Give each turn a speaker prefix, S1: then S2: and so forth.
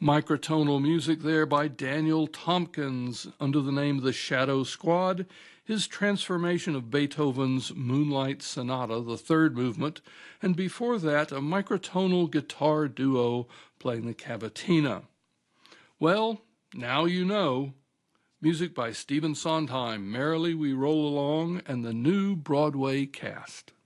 S1: Microtonal music there by Daniel Tompkins under the name The Shadow Squad, his transformation of Beethoven's Moonlight Sonata, the third movement, and before that a microtonal guitar duo playing the cavatina. Well, now you know. Music by Stephen Sondheim, Merrily We Roll Along, and the new Broadway cast.